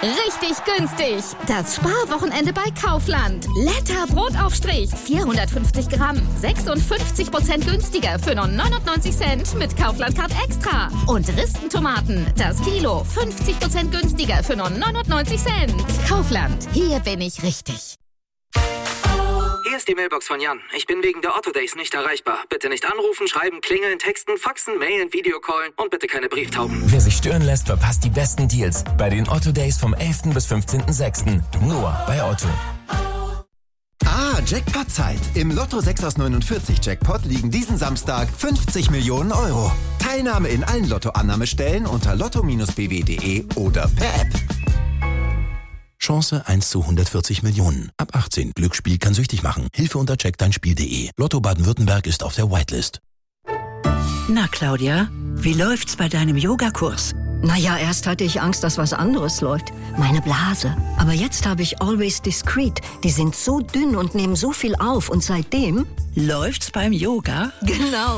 Richtig günstig. Das Sparwochenende bei Kaufland. Letter Brotaufstrich. 450 Gramm. 56% günstiger für nur 99 Cent mit Kaufland Card Extra. Und Ristentomaten. Das Kilo. 50% günstiger für nur 99 Cent. Kaufland. Hier bin ich richtig. Hier ist die Mailbox von Jan. Ich bin wegen der Otto Days nicht erreichbar. Bitte nicht anrufen, schreiben, klingeln, texten, faxen, mailen, Videocallen und bitte keine Brieftauben. Wer sich stören lässt, verpasst die besten Deals bei den Otto Days vom 11. bis 15.06. Nur bei Otto. Jackpot-Zeit. Im Lotto 6 aus 49 Jackpot liegen diesen Samstag 50 Millionen Euro. Teilnahme in allen Lotto-Annahmestellen unter lotto-bw.de oder per App. Chance 1 zu 140 Millionen. Ab 18. Glücksspiel kann süchtig machen. Hilfe unter checkdeinspiel.de. Lotto Baden-Württemberg ist auf der Whitelist. Na, Claudia, wie läuft's bei deinem Yogakurs? Naja, erst hatte ich Angst, dass was anderes läuft. Meine Blase. Aber jetzt habe ich Always Discreet. Die sind so dünn und nehmen so viel auf. Und seitdem... Läuft's beim Yoga? Genau.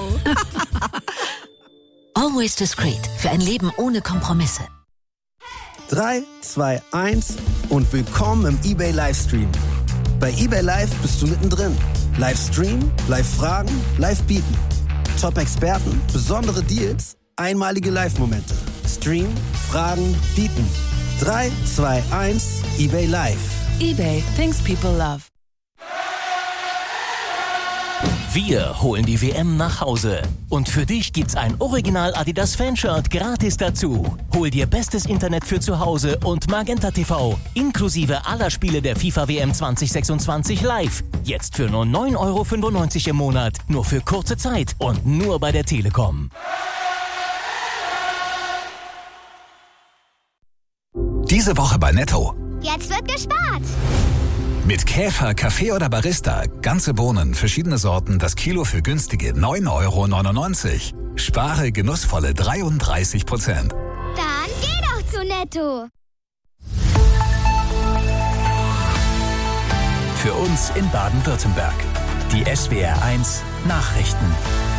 Always Discreet. Für ein Leben ohne Kompromisse. 3, 2, 1 und willkommen im eBay Livestream. Bei eBay Live bist du mittendrin. Livestream, Live-Fragen, Live-Bieten. Top-Experten, besondere Deals, einmalige Live-Momente. Stream, Fragen, Bieten. 3, 2, 1, eBay Live. eBay, things people love. Wir holen die WM nach Hause. Und für dich gibt's ein Original Adidas Fanshirt gratis dazu. Hol dir bestes Internet für zu Hause und Magenta TV. Inklusive aller Spiele der FIFA WM 2026 live. Jetzt für nur 9,95 € im Monat. Nur für kurze Zeit und nur bei der Telekom. Diese Woche bei Netto. Jetzt wird gespart. Mit Käfer, Kaffee oder Barista. Ganze Bohnen, verschiedene Sorten, das Kilo für günstige 9,99 €. Spare genussvolle 33%. Dann geh doch zu Netto. Für uns in Baden-Württemberg. Die SWR1 Nachrichten.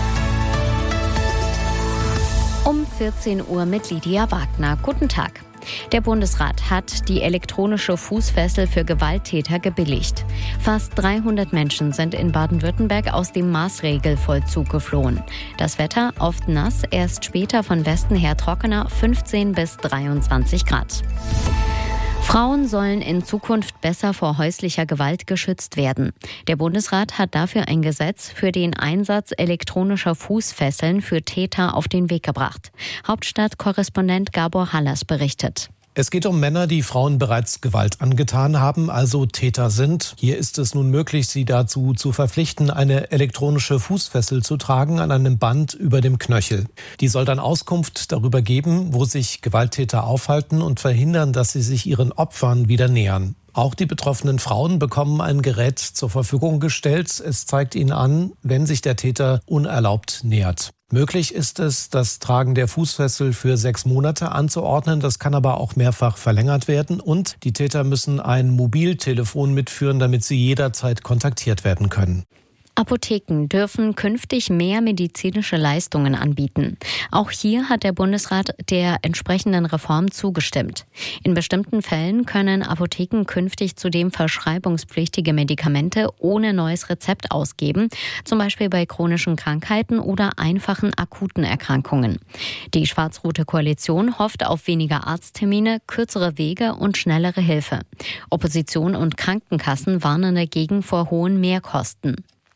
Um 14 Uhr mit Lydia Wagner. Guten Tag. Der Bundesrat hat die elektronische Fußfessel für Gewalttäter gebilligt. Fast 300 Menschen sind in Baden-Württemberg aus dem Maßregelvollzug geflohen. Das Wetter oft nass, erst später von Westen her trockener, 15 bis 23 Grad. Frauen sollen in Zukunft besser vor häuslicher Gewalt geschützt werden. Der Bundesrat hat dafür ein Gesetz für den Einsatz elektronischer Fußfesseln für Täter auf den Weg gebracht. Hauptstadtkorrespondent Gabor Hallas berichtet. Es geht um Männer, die Frauen bereits Gewalt angetan haben, also Täter sind. Hier ist es nun möglich, sie dazu zu verpflichten, eine elektronische Fußfessel zu tragen an einem Band über dem Knöchel. Die soll dann Auskunft darüber geben, wo sich Gewalttäter aufhalten und verhindern, dass sie sich ihren Opfern wieder nähern. Auch die betroffenen Frauen bekommen ein Gerät zur Verfügung gestellt. Es zeigt ihnen an, wenn sich der Täter unerlaubt nähert. Möglich ist es, das Tragen der Fußfessel für 6 Monate anzuordnen. Das kann aber auch mehrfach verlängert werden. Und die Täter müssen ein Mobiltelefon mitführen, damit sie jederzeit kontaktiert werden können. Apotheken dürfen künftig mehr medizinische Leistungen anbieten. Auch hier hat der Bundesrat der entsprechenden Reform zugestimmt. In bestimmten Fällen können Apotheken künftig zudem verschreibungspflichtige Medikamente ohne neues Rezept ausgeben, zum Beispiel bei chronischen Krankheiten oder einfachen akuten Erkrankungen. Die schwarz-rote Koalition hofft auf weniger Arzttermine, kürzere Wege und schnellere Hilfe. Opposition und Krankenkassen warnen dagegen vor hohen Mehrkosten.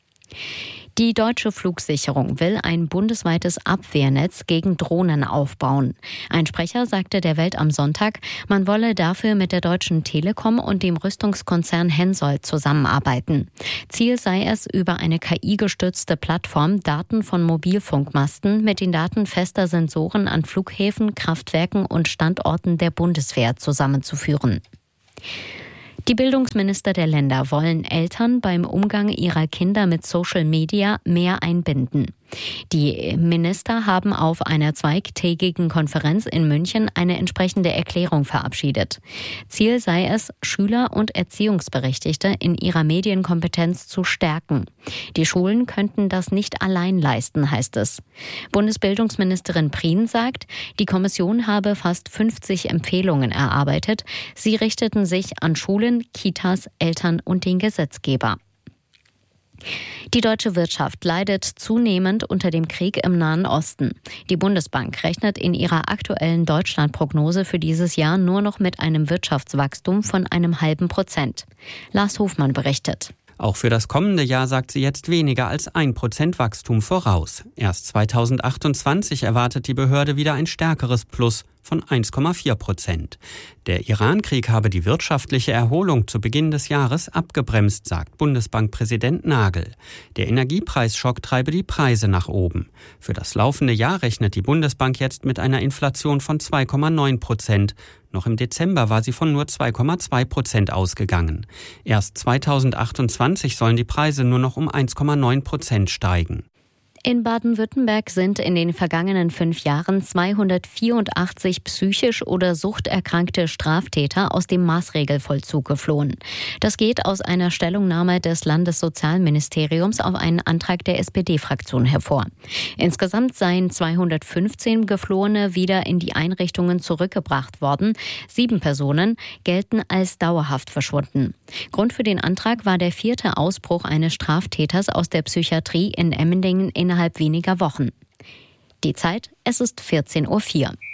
Die Deutsche Flugsicherung will ein bundesweites Abwehrnetz gegen Drohnen aufbauen. Ein Sprecher sagte der Welt am Sonntag, man wolle dafür mit der Deutschen Telekom und dem Rüstungskonzern Hensoldt zusammenarbeiten. Ziel sei es, über eine KI-gestützte Plattform Daten von Mobilfunkmasten mit den Daten fester Sensoren an Flughäfen, Kraftwerken und Standorten der Bundeswehr zusammenzuführen. Die Bildungsminister der Länder wollen Eltern beim Umgang ihrer Kinder mit Social Media mehr einbinden. Die Minister haben auf einer zweitägigen Konferenz in München eine entsprechende Erklärung verabschiedet. Ziel sei es, Schüler und Erziehungsberechtigte in ihrer Medienkompetenz zu stärken. Die Schulen könnten das nicht allein leisten, heißt es. Bundesbildungsministerin Prien sagt, die Kommission habe fast 50 Empfehlungen erarbeitet. Sie richteten sich an Schulen, Kitas, Eltern und den Gesetzgeber. Die deutsche Wirtschaft leidet zunehmend unter dem Krieg im Nahen Osten. Die Bundesbank rechnet in ihrer aktuellen Deutschlandprognose für dieses Jahr nur noch mit einem Wirtschaftswachstum von 0,5%. Lars Hofmann berichtet. Auch für das kommende Jahr sagt sie jetzt weniger als 1% Wachstum voraus. Erst 2028 erwartet die Behörde wieder ein stärkeres Plus von 1,4%. Der Iran-Krieg habe die wirtschaftliche Erholung zu Beginn des Jahres abgebremst, sagt Bundesbankpräsident Nagel. Der Energiepreisschock treibe die Preise nach oben. Für das laufende Jahr rechnet die Bundesbank jetzt mit einer Inflation von 2,9%. Noch im Dezember war sie von nur 2,2% ausgegangen. Erst 2028 sollen die Preise nur noch um 1,9% steigen. In Baden-Württemberg sind in den vergangenen 5 Jahren 284 psychisch oder suchterkrankte Straftäter aus dem Maßregelvollzug geflohen. Das geht aus einer Stellungnahme des Landessozialministeriums auf einen Antrag der SPD-Fraktion hervor. Insgesamt seien 215 Geflohene wieder in die Einrichtungen zurückgebracht worden. 7 Personen gelten als dauerhaft verschwunden. Grund für den Antrag war der 4. Ausbruch eines Straftäters aus der Psychiatrie in Emmendingen innerhalb weniger Wochen. Die Zeit, es ist 14:04 Uhr.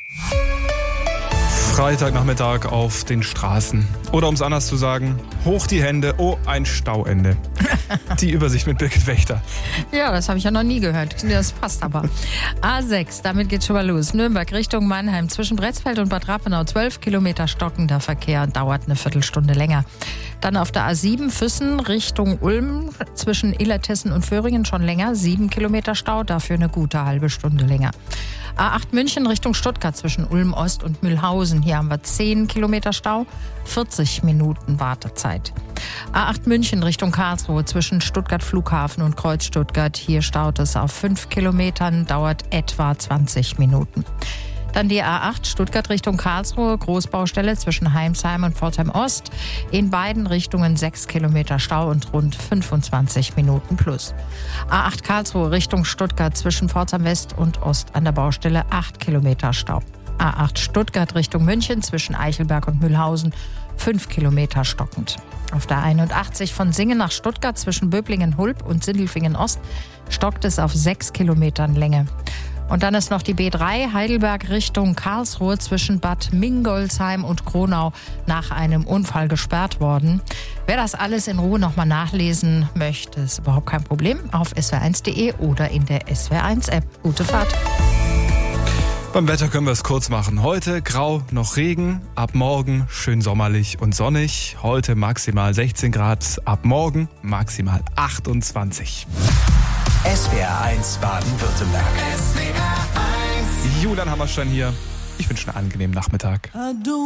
Freitagnachmittag auf den Straßen. Oder um es anders zu sagen, hoch die Hände, oh, ein Stauende. Die Übersicht mit Birgit Wächter. Ja, das habe ich ja noch nie gehört. Das passt aber. A6, damit geht's schon mal los. Nürnberg Richtung Mannheim. Zwischen Bretzfeld und Bad Rappenau 12 Kilometer stockender Verkehr, dauert eine Viertelstunde länger. Dann auf der A7 Füssen Richtung Ulm. Zwischen Illertissen und Föhringen schon länger. 7 Kilometer Stau, dafür eine gute halbe Stunde länger. A8 München Richtung Stuttgart zwischen Ulm Ost und Mühlhausen. Hier haben wir 10 Kilometer Stau, 40 Minuten Wartezeit. A8 München Richtung Karlsruhe zwischen Stuttgart Flughafen und Kreuz Stuttgart. Hier staut es auf 5 Kilometern, dauert etwa 20 Minuten. Dann die A8 Stuttgart Richtung Karlsruhe, Großbaustelle zwischen Heimsheim und Pforzheim Ost. In beiden Richtungen 6 Kilometer Stau und rund 25 Minuten plus. A8 Karlsruhe Richtung Stuttgart zwischen Pforzheim West und Ost an der Baustelle 8 Kilometer Stau. A8 Stuttgart Richtung München zwischen Eichelberg und Mühlhausen 5 Kilometer stockend. Auf der 81 von Singen nach Stuttgart zwischen Böblingen-Hulb und Sindelfingen Ost stockt es auf 6 Kilometern Länge. Und dann ist noch die B3 Heidelberg Richtung Karlsruhe zwischen Bad Mingolsheim und Kronau nach einem Unfall gesperrt worden. Wer das alles in Ruhe nochmal nachlesen möchte, ist überhaupt kein Problem. Auf swr1.de oder in der SWR1-App. Gute Fahrt. Beim Wetter können wir es kurz machen. Heute grau, noch Regen, ab morgen schön sommerlich und sonnig. Heute maximal 16 Grad, ab morgen maximal 28. SWR1 Baden-Württemberg. Julian Hammerstein hier. Ich wünsche einen angenehmen Nachmittag.